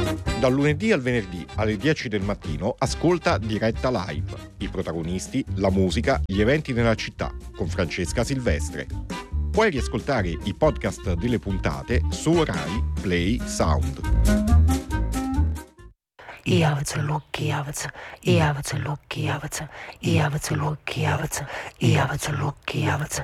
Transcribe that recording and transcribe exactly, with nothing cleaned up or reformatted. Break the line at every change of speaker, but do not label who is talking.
Dal lunedì al venerdì alle dieci del mattino ascolta Diretta Live. I protagonisti, la musica, gli eventi nella città con Francesca Silvestre. Puoi riascoltare i podcast delle puntate su Rai Play Sound.
I have to look, I have to, I have to look, I have to, I have to look, I have to, I have to look, I have to.